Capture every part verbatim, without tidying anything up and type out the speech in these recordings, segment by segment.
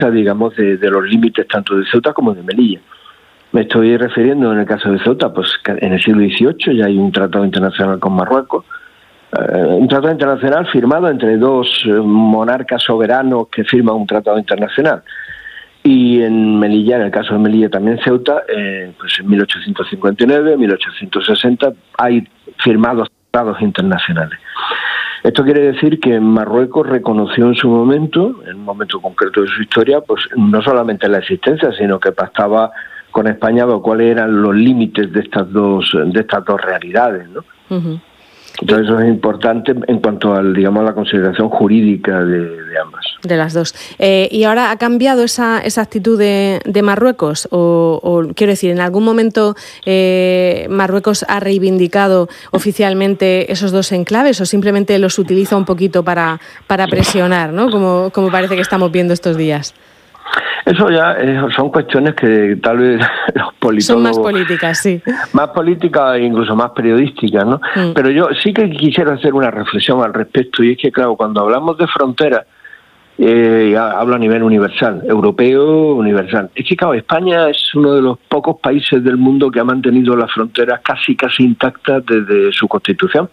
digamos, de, de los límites tanto de Ceuta como de Melilla. Me estoy refiriendo en el caso de Ceuta, pues en el siglo dieciocho ya hay un tratado internacional con Marruecos, eh, un tratado internacional firmado entre dos eh, monarcas soberanos que firman un tratado internacional. Y en Melilla, en el caso de Melilla también Ceuta, eh, pues en mil ochocientos cincuenta y nueve, mil ochocientos sesenta hay firmados tratados internacionales. Esto quiere decir que Marruecos reconoció en su momento, en un momento concreto de su historia, pues no solamente la existencia, sino que pactaba con España cuáles eran los límites de estas dos de estas dos realidades, ¿no? Uh-huh. Entonces eso es importante en cuanto al, digamos, a la consideración jurídica de, de ambas. De las dos. Eh, ¿Y ahora ha cambiado esa, esa actitud de, de Marruecos? O, o quiero decir, ¿en algún momento eh, Marruecos ha reivindicado oficialmente esos dos enclaves o simplemente los utiliza un poquito para, para presionar, ¿no? Como, como parece que estamos viendo estos días? Eso ya eh, son cuestiones que tal vez los politólogos... Son más políticas, sí. Más políticas e incluso más periodísticas, ¿no? Mm. Pero yo sí que quisiera hacer una reflexión al respecto, y es que, claro, cuando hablamos de fronteras, eh, hablo a nivel universal, europeo, universal. Es que, claro, España es uno de los pocos países del mundo que ha mantenido las fronteras casi, casi intactas desde su constitución.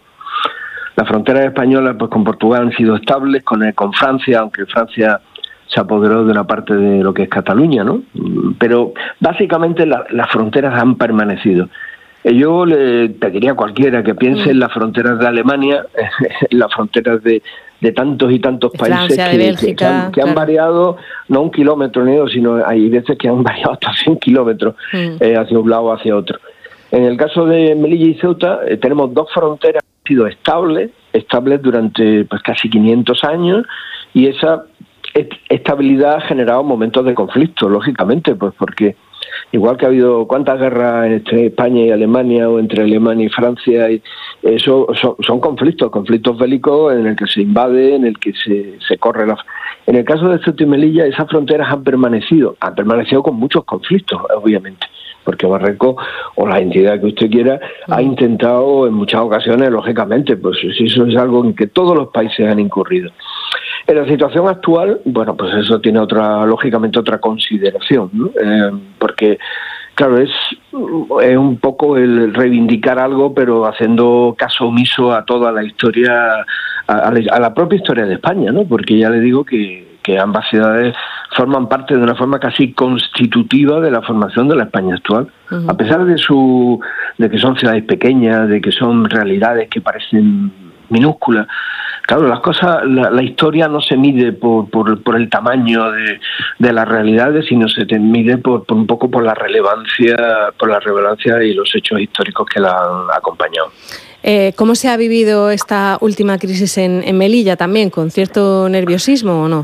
Las fronteras españolas, pues con Portugal han sido estables, con, con Francia, aunque Francia se apoderó de una parte de lo que es Cataluña, ¿no? Pero básicamente la, las fronteras han permanecido. Yo le pediría a cualquiera que piense mm. en las fronteras de Alemania, en las fronteras de, de tantos y tantos de países Francia, que, de Bélgica, que, que, han, que claro. han variado, no un kilómetro ni dos, sino hay veces que han variado hasta cien kilómetros mm. eh, hacia un lado o hacia otro. En el caso de Melilla y Ceuta, eh, tenemos dos fronteras que han sido estables, estables durante pues casi quinientos años, y esa estabilidad ha generado momentos de conflicto, lógicamente, pues porque igual que ha habido cuántas guerras entre España y Alemania o entre Alemania y Francia, y eso son, son conflictos, conflictos bélicos en el que se invade, en el que se, se corre la... En el caso de Ceuta y Melilla, esas fronteras han permanecido, han permanecido con muchos conflictos, obviamente, porque Marruecos, o la entidad que usted quiera, uh-huh. ha intentado en muchas ocasiones, lógicamente, pues eso es algo en que todos los países han incurrido. En la situación actual, bueno, pues eso tiene otra, lógicamente, otra consideración, ¿no? Eh, porque, claro, es, es un poco el reivindicar algo, pero haciendo caso omiso a toda la historia, a, a la propia historia de España, ¿no? Porque ya le digo que, que ambas ciudades forman parte de una forma casi constitutiva de la formación de la España actual. Uh-huh. A pesar de su, de que son ciudades pequeñas, de que son realidades que parecen minúsculas. Claro, las cosas, la, la historia no se mide por, por, por el tamaño de, de las realidades, sino se te mide por, por un poco por la relevancia, por la relevancia y los hechos históricos que la han acompañado. Eh, ¿Cómo se ha vivido esta última crisis en, en Melilla también? ¿Con cierto nerviosismo o no?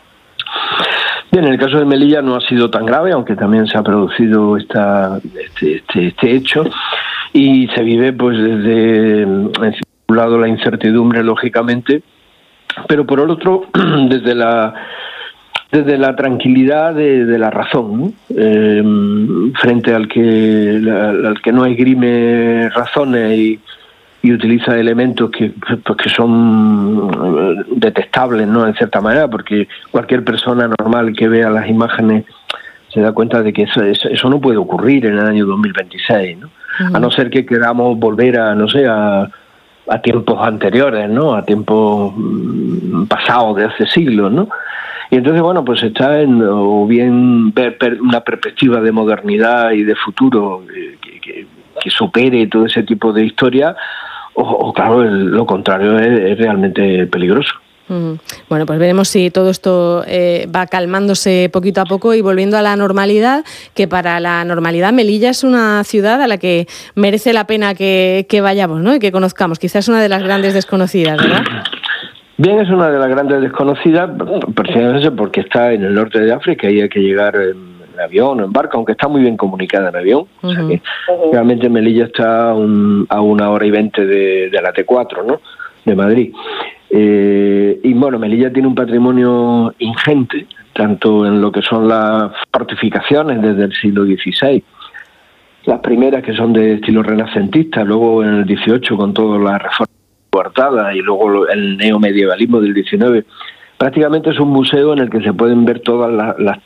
Bien, en el caso de Melilla no ha sido tan grave, aunque también se ha producido esta, este, este, este hecho, y se vive pues desde... En un lado la incertidumbre, lógicamente, pero por el otro desde la desde la tranquilidad de, de la razón, ¿no? Eh, frente al que la, al que no esgrime razones y, y utiliza elementos que pues, que son detestables, ¿no? En cierta manera, porque cualquier persona normal que vea las imágenes se da cuenta de que eso, eso, eso no puede ocurrir en el año dos mil veintiséis, ¿no? Uh-huh. A no ser que queramos volver a, no sé, a a tiempos anteriores, ¿no? A tiempos pasados de hace siglos, ¿no? Y entonces, bueno, pues está en, o bien ver per, una perspectiva de modernidad y de futuro eh, que, que, que supere todo ese tipo de historia, o, o claro, el, lo contrario es, es realmente peligroso. Bueno, pues veremos si todo esto eh, va calmándose poquito a poco y volviendo a la normalidad, que para la normalidad Melilla es una ciudad a la que merece la pena que, que vayamos, ¿no? Y que conozcamos. Quizás es una de las grandes desconocidas, ¿verdad? Bien, es una de las grandes desconocidas, precisamente porque está en el norte de África y hay que llegar en avión o en barco, aunque está muy bien comunicada en avión. Uh-huh. O sea que realmente Melilla está un, a una hora y veinte de, de la T cuatro, ¿no? De Madrid. Eh, y bueno, Melilla tiene un patrimonio ingente, tanto en lo que son las fortificaciones desde el siglo dieciséis, las primeras que son de estilo renacentista, luego en el dieciocho con todas las reformas coartadas y luego el neomedievalismo del diecinueve, prácticamente es un museo en el que se pueden ver todas las, las